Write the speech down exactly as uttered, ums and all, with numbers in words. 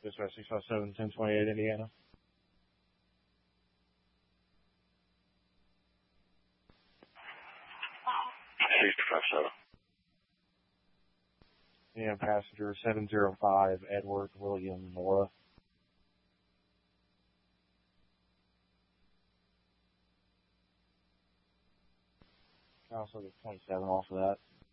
Dispatch six five seven, ten twenty-eight, Indiana. six five seven. Yeah, passenger seven zero five, Edward William Nora. Also get twenty-seven off of that.